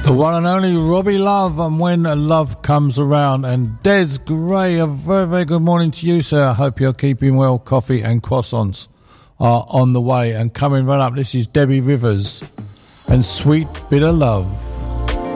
The one and only Robbie Love, and When Love Comes Around. And Des Gray, a very, very good morning to you, sir. I hope you're keeping well. Coffee and croissants are on the way. And coming right up, this is Debbie Rivers and Sweet Bit of Love.